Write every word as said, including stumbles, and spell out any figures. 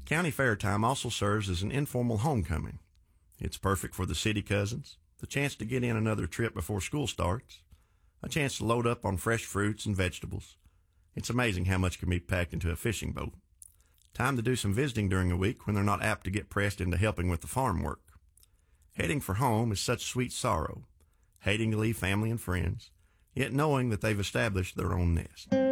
County fair time also serves as an informal homecoming. It's perfect for the city cousins, the chance to get in another trip before school starts, a chance to load up on fresh fruits and vegetables. It's amazing how much can be packed into a fishing boat. Time to do some visiting during the week when they're not apt to get pressed into helping with the farm work. Heading for home is such sweet sorrow, hating to leave family and friends, yet knowing that they've established their own nest.